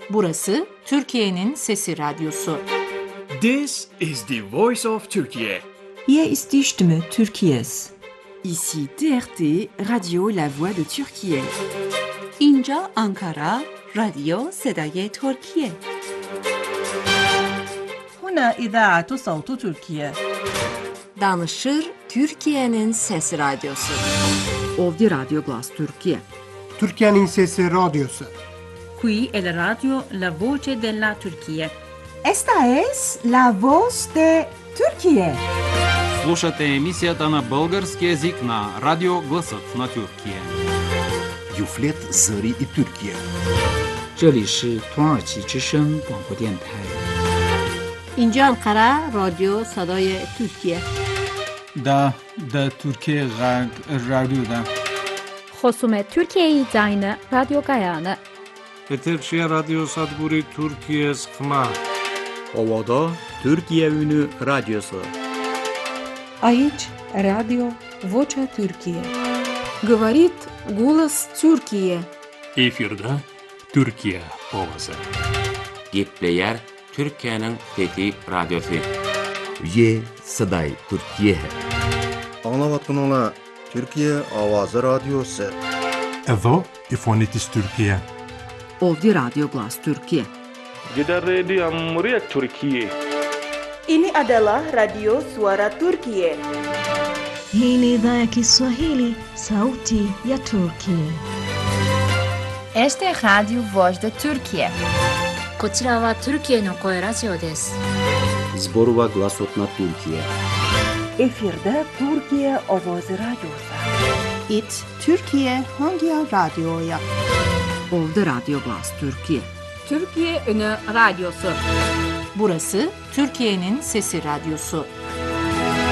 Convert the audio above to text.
Burası Türkiye'nin Sesi Radyosu. This is the voice of Turkey. Hier ist die Stimme Türkiye's. Ici TRT, Radio La Voix de Türkiye. اینجا آنکارا، رادیو صدای ترکیه. هنا إذاعة صوت تركيا. Danışır Türkiye'nin Sesi Radyosu. Ovdje Radio Glas Türkiye. Türkiye'nin Sesi Radyosu. Qui è la radio La Voce della Turchia. Esta es la voz de Türkiye. Слушате емисията на български език на Радио Гласът на Türkiye. Юфлет Зари и Türkiye. 这里是土耳其之声广播电台。 اینجا انقره رادیو صدای ترکیه. دا ترکیه رادیو دا. خصوم ترکیه داینه رادیو گایانه. Eterşehir Radyo Sadburi Türkiye Sıkma. Ovada Türkiye Ünü Radyosu. Aici Radio Vocea Türkiye. Говорит голос Türkiye. Efirde Türkiye Ovası. Gitleyer Türkiye'nin Fethi Radyosu. Ye Saday Türkiye. Anlavatkanala Türkiye Avazı Radyosu. Evo İfonitis Türkiye. Ovdje Radio Glas Türkiye. Gidan Radio Muryat Türkiye. Ini adalah Radio Suara Turkiye. Hii ni idhaa ya Kiswahili, Sauti ya Turkiye. Este es Radio Voz de Turkiye. こちらはトルキエの声ラジオです。 Zborova Glasot na Türkiye. Efirde Türkiye Ovoz Radyosu. İt Türkiye Hangi Radyo'ya? Ovdje Radio Glas Türkiye. Türkiye Ünü Radyosu. Burası Türkiye'nin Sesi Radyosu.